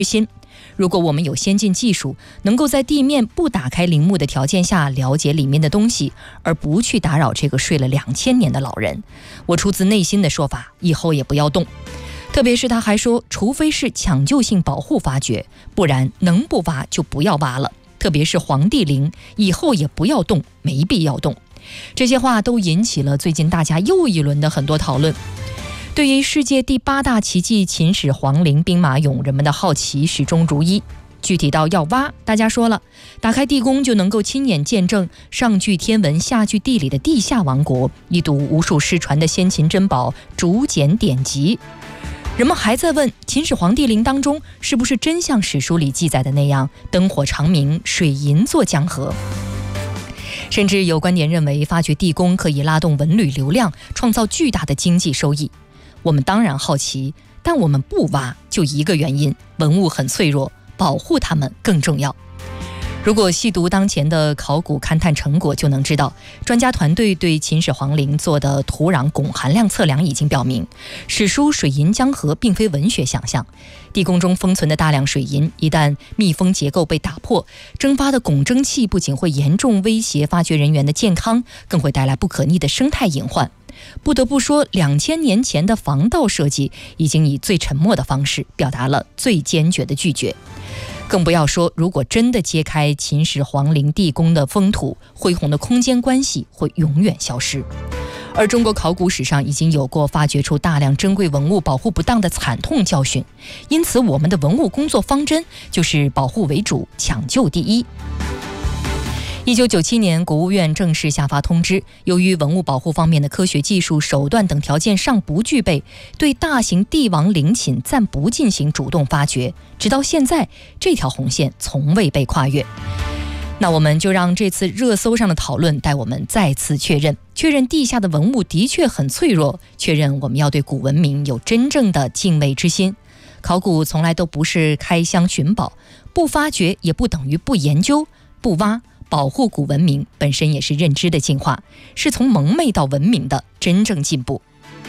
心。如果我们有先进技术，能够在地面不打开陵墓的条件下了解里面的东西，而不去打扰这个睡了2000年的老人，我出自内心的说法，以后也不要动。特别是他还说，除非是抢救性保护发掘，不然能不挖就不要挖了。特别是皇帝陵，以后也不要动，没必要动。这些话都引起了最近大家又一轮的很多讨论。对于世界第8大奇迹秦始皇陵兵马俑，人们的好奇始终如一。具体到要挖，大家说了，打开地宫就能够亲眼见证上具天文下具地理的地下王国，一睹无数失传的先秦珍宝，竹简典籍。人们还在问，秦始皇帝陵当中是不是真像史书里记载的那样，灯火长明，水银作江河？甚至有观点认为，发掘地宫可以拉动文旅流量，创造巨大的经济收益。我们当然好奇，但我们不挖就一个原因，文物很脆弱，保护它们更重要。如果细读当前的考古勘探成果，就能知道，专家团队对秦始皇陵做的土壤汞含量测量已经表明，史书水银江河并非文学想象。地宫中封存的大量水银，一旦密封结构被打破，蒸发的汞蒸气不仅会严重威胁发掘人员的健康，更会带来不可逆的生态隐患。不得不说，2000年前的防盗设计已经以最沉默的方式表达了最坚决的拒绝。更不要说，如果真的揭开秦始皇陵地宫的封土，恢宏的空间关系会永远消失。而中国考古史上已经有过发掘出大量珍贵文物保护不当的惨痛教训，因此我们的文物工作方针就是保护为主，抢救第一。1997年，国务院正式下发通知，由于文物保护方面的科学技术、手段等条件尚不具备，对大型帝王陵寝暂不进行主动发掘。直到现在，这条红线从未被跨越。那我们就让这次热搜上的讨论带我们再次确认地下的文物的确很脆弱，确认我们要对古文明有真正的敬畏之心。考古从来都不是开箱寻宝，不发掘也不等于不研究，不挖。保护古文明本身也是认知的进化，是从蒙昧到文明的真正进步。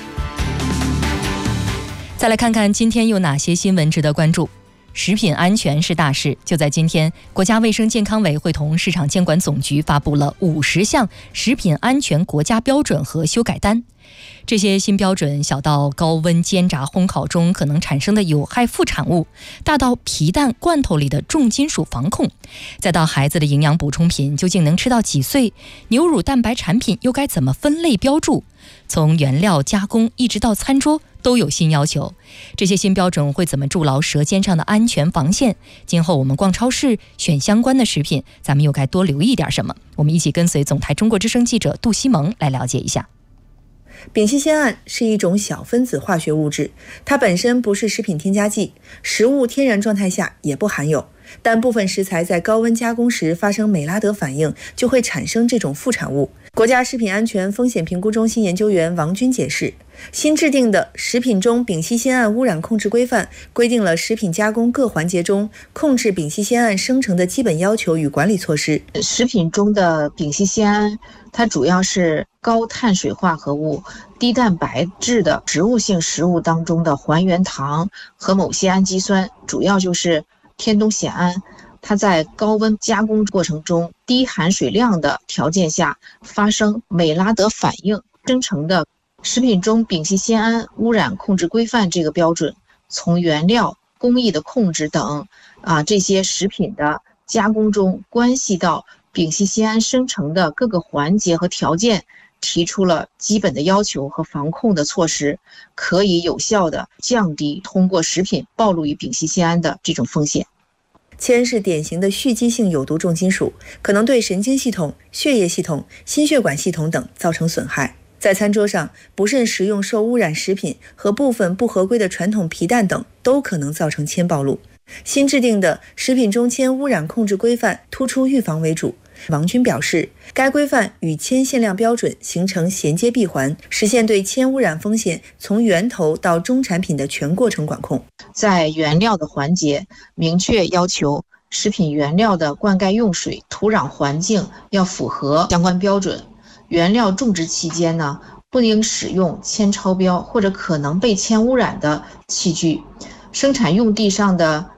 再来看看今天有哪些新闻值得关注。食品安全是大事，就在今天，国家卫生健康委会同市场监管总局发布了50项食品安全国家标准和修改单。这些新标准小到高温煎炸烘烤中可能产生的有害副产物，大到皮蛋罐头里的重金属防控，再到孩子的营养补充品究竟能吃到几岁，牛乳蛋白产品又该怎么分类标注，从原料加工一直到餐桌都有新要求。这些新标准会怎么筑牢舌尖上的安全防线？今后我们逛超市选相关的食品，咱们又该多留意点什么？我们一起跟随总台中国之声记者杜西蒙来了解一下。 丙烯酰胺是一种小分子化学物质，它本身不是食品添加剂，食物天然状态下也不含有，但部分食材在高温加工时发生美拉德反应，就会产生这种副产物。国家食品安全风险评估中心研究员王军解释，新制定的《食品中丙烯酰胺污染控制规范》规定了食品加工各环节中控制丙烯酰胺生成的基本要求与管理措施。 食品中的丙烯酰胺，它主要是高碳水化合物、低蛋白质的植物性食物当中的还原糖和某些氨基酸，主要就是天冬酰胺。它在高温加工过程中低含水量的条件下发生美拉德反应生成的。食品中丙烯酰胺污染控制规范这个标准，从原料、工艺的控制等这些食品的加工中关系到丙烯酰胺生成的各个环节和条件，提出了基本的要求和防控的措施，可以有效地降低通过食品暴露于丙烯酰胺的这种风险。 铅是典型的蓄积性有毒重金属，可能对神经系统、血液系统、心血管系统等造成损害。在餐桌上，不慎食用受污染食品和部分不合规的传统皮蛋等，都可能造成铅暴露。新制定的《食品中铅污染控制规范》突出预防为主。王军表示，该规范与铅限量标准形成衔接闭环，实现对铅污染风险从源头到终产品的全过程管控。 在原料的环节，明确要求食品原料的灌溉用水、土壤环境要符合相关标准。原料种植期间呢，不应使用铅超标或者可能被铅污染的器具。生产用地上的